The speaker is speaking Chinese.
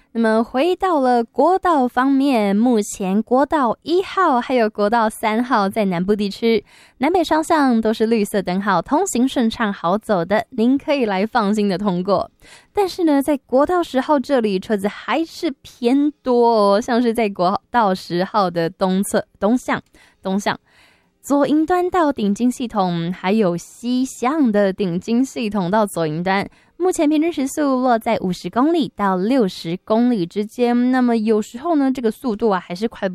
那么回到了国道方面，目前国道1号还有国道3号在南部地区南北双向都是绿色灯号，通行顺畅好走的，您可以来放心的通过。但是呢，在国道10号这里车子还是偏多哦，像是在国道10号的东向左营端到顶金系统，还有西向的顶金系统到左营端，目前平均时速落在50公里到60公里之间。那么有时候呢，这个速度还是快